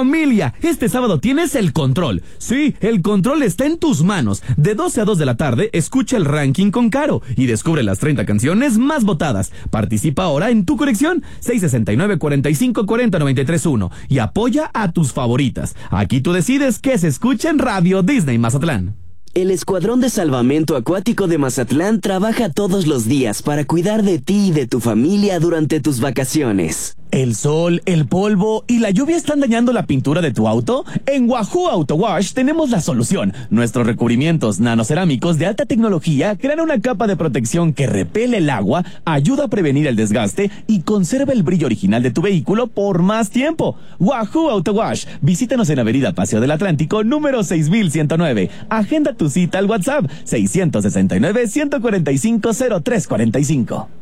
Familia, este sábado tienes el control. Sí, el control está en tus manos. De 12 a 2 de la tarde, escucha el ranking con Caro y descubre las 30 canciones más votadas. Participa ahora en tu colección 669-4540-931 y apoya a tus favoritas. Aquí tú decides qué se escucha en Radio Disney Mazatlán. El Escuadrón de Salvamento Acuático de Mazatlán trabaja todos los días para cuidar de ti y de tu familia durante tus vacaciones. ¿El sol, el polvo y la lluvia están dañando la pintura de tu auto? En Wahoo Auto Wash tenemos la solución. Nuestros recubrimientos nanocerámicos de alta tecnología crean una capa de protección que repele el agua, ayuda a prevenir el desgaste y conserva el brillo original de tu vehículo por más tiempo. Wahoo Auto Wash. Visítanos en Avenida Paseo del Atlántico, número 6109. Agenda tu cita al WhatsApp 669-145-0345.